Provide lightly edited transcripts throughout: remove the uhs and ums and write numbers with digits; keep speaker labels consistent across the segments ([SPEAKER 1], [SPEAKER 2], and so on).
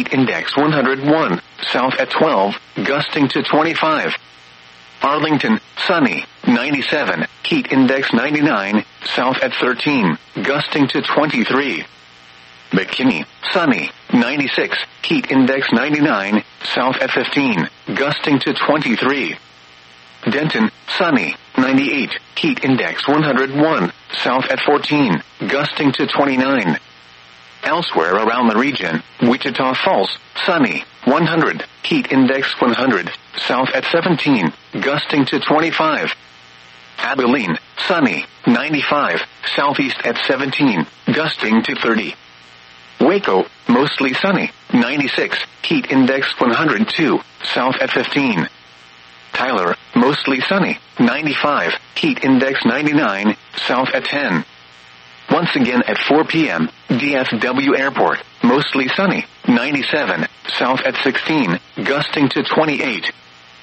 [SPEAKER 1] heat index 101, south at 12, gusting to 25. Arlington, sunny, 97, heat index 99, south at 13, gusting to 23. McKinney, sunny, 96, heat index 99, south at 15, gusting to 23. Denton, sunny, 98, heat index 101, south at 14, gusting to 29. Elsewhere around the region, Wichita Falls, sunny, 100, heat index 100, south at 17, gusting to 25. Abilene, sunny, 95, southeast at 17, gusting to 30. Waco, mostly sunny, 96, heat index 102, south at 15. Tyler, mostly sunny, 95, heat index 99, south at 10. Once again at 4 p.m., DFW Airport, mostly sunny, 97, south at 16, gusting to 28.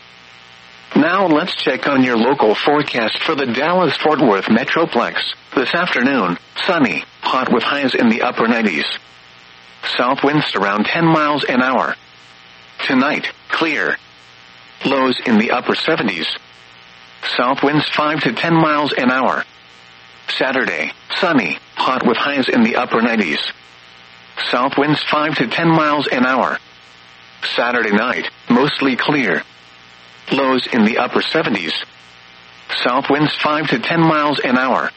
[SPEAKER 1] Now let's check on your local forecast for the Dallas-Fort Worth Metroplex. This afternoon, sunny, hot with highs in the upper 90s. South winds around 10 miles an hour. Tonight, clear. Lows in the upper 70s. South winds 5 to 10 miles an hour. Saturday, sunny, hot with highs in the upper 90s. South winds 5 to 10 miles an hour. Saturday night, mostly clear. Lows in the upper 70s. South winds 5 to 10 miles an hour.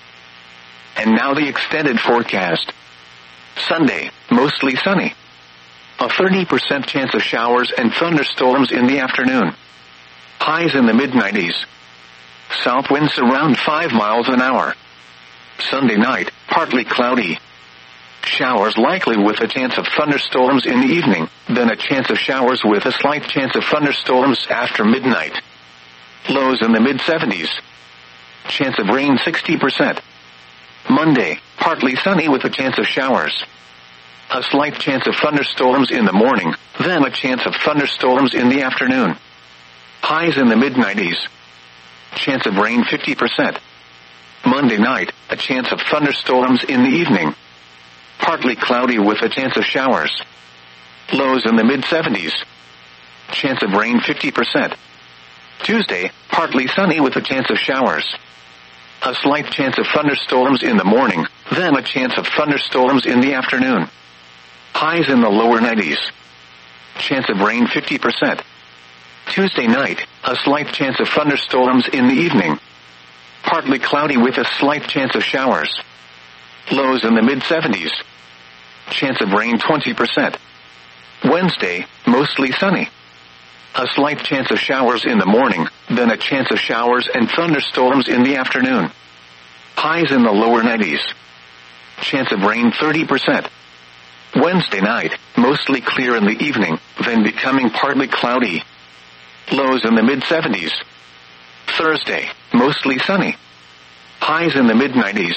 [SPEAKER 1] And now the extended forecast. Sunday, mostly sunny. A 30% chance of showers and thunderstorms in the afternoon. Highs in the mid-90s. South winds around 5 miles an hour. Sunday night, partly cloudy. Showers likely with a chance of thunderstorms in the evening, then a chance of showers with a slight chance of thunderstorms after midnight. Lows in the mid-70s. Chance of rain 60%. Monday, partly sunny with a chance of showers. A slight chance of thunderstorms in the morning, then a chance of thunderstorms in the afternoon. Highs in the mid-90s. Chance of rain 50%. Monday night, a chance of thunderstorms in the evening. Partly cloudy with a chance of showers. Lows in the mid-70s. Chance of rain 50%. Tuesday, partly sunny with a chance of showers. A slight chance of thunderstorms in the morning, then a chance of thunderstorms in the afternoon. Highs in the lower 90s. Chance of rain 50%. Tuesday night, a slight chance of thunderstorms in the evening. Partly cloudy with a slight chance of showers. Lows in the mid-70s. Chance of rain 20%. Wednesday, mostly sunny. A slight chance of showers in the morning, then a chance of showers and thunderstorms in the afternoon. Highs in the lower 90s. Chance of rain 30%. Wednesday night, mostly clear in the evening, then becoming partly cloudy. Lows in the mid-70s. Thursday, mostly sunny. Highs in the mid-90s.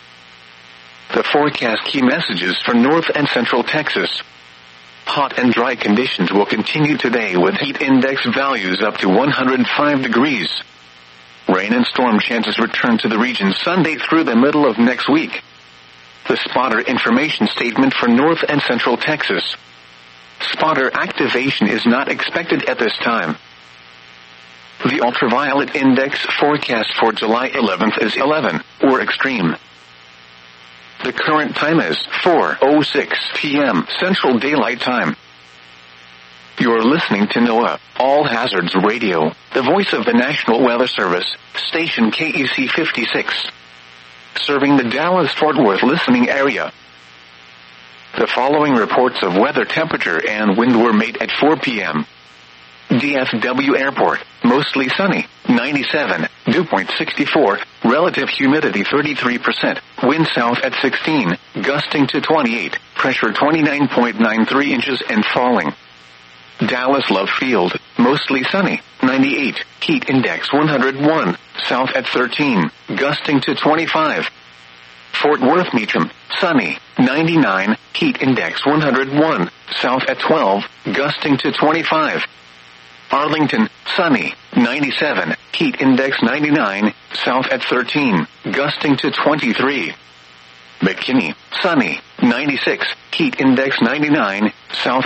[SPEAKER 1] The forecast key messages for North and Central Texas. Hot and dry conditions will continue today with heat index values up to 105 degrees. Rain and storm chances return to the region Sunday through the middle of next week. The spotter information statement for North and Central Texas. Spotter activation is not expected at this time. The ultraviolet index forecast for July 11th is 11, or extreme. The current time is 4:06 p.m. Central Daylight Time. You're listening to NOAA, All Hazards Radio, the voice of the National Weather Service, station KEC 56. Serving the Dallas-Fort Worth listening area. The following reports of weather temperature and wind were made at 4 p.m. DFW Airport, mostly sunny, 97, dew point 64, relative humidity 33%, wind south at 16, gusting to 28, pressure 29.93 inches and falling. Dallas Love Field, mostly sunny, 98, heat index 101, south at 13, gusting to 25. Fort Worth Meacham, sunny, 99, heat index 101, south at 12, gusting to 25. Arlington, sunny, 97, heat index 99, south at 13, gusting to 23. McKinney, sunny, 96, heat index 99, south